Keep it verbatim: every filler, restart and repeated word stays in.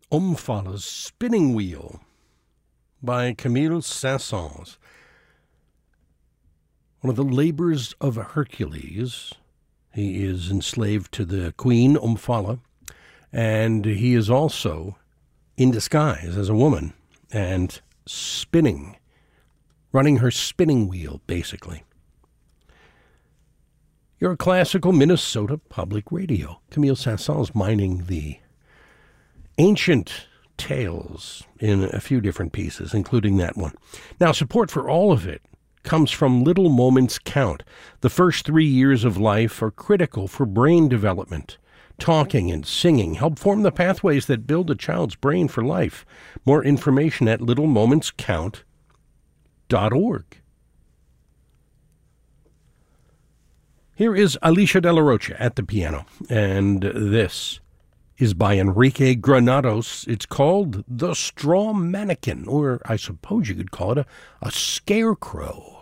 Omphala's Spinning Wheel by Camille Saint-Saëns. One of the labors of Hercules. He is enslaved to the queen, Omphala, and he is also in disguise as a woman and spinning, running her spinning wheel, basically. Your classical Minnesota Public Radio. Camille Saint-Saëns mining the ancient tales in a few different pieces, including that one. Now, support for all of it comes from Little Moments Count. The first three years of life are critical for brain development. Talking and singing help form the pathways that build a child's brain for life. More information at little moments count dot org. Here is Alicia De La Rocha at the piano, and this is by Enrique Granados. It's called The Straw Mannequin, or I suppose you could call it a, a scarecrow.